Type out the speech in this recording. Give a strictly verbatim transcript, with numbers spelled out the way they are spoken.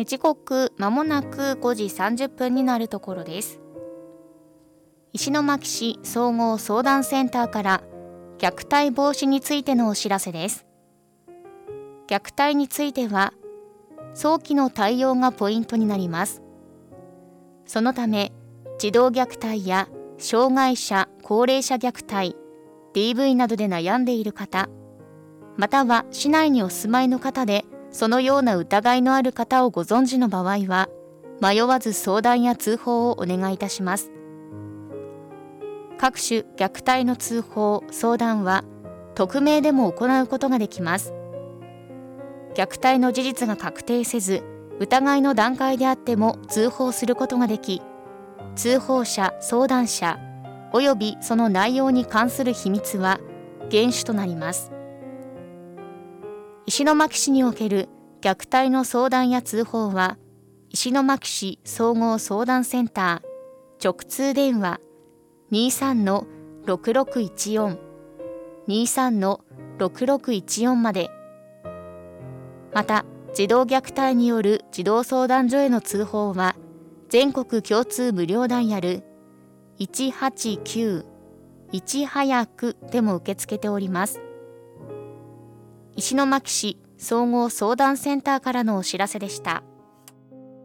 時刻まもなくごじさんじゅっぷんになるところです。石巻市総合相談センターから虐待防止についてのお知らせです。虐待については早期の対応がポイントになります。そのため児童虐待や障害者・高齢者虐待、ディーブイ などで悩んでいる方、または市内にお住まいの方でそのような疑いのある方をご存知の場合は迷わず相談や通報をお願いいたします。各種虐待の通報・相談は匿名でも行うことができます。虐待の事実が確定せず疑いの段階であっても通報することができ、通報者・相談者およびその内容に関する秘密は厳守となります。石巻市における虐待の相談や通報は石巻市総合相談センター直通電話 にじゅうさんのろくろくいちよん にじゅうさんのろくろくいちよん まで、また児童虐待による児童相談所への通報は全国共通無料ダイヤルいちはちきゅういち早くでも受け付けております。石巻市総合相談センターからのお知らせでした。